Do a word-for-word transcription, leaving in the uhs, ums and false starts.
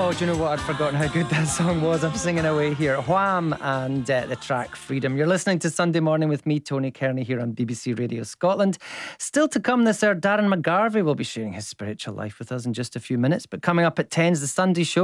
Oh, do you know what? I'd forgotten how good that song was. I'm singing away here. Wham! And uh, the track Freedom. You're listening to Sunday Morning with me, Tony Kearney, here on B B C Radio Scotland. Still to come this hour, Darren McGarvey will be sharing his spiritual life with us in just a few minutes. But coming up at ten is the Sunday Show.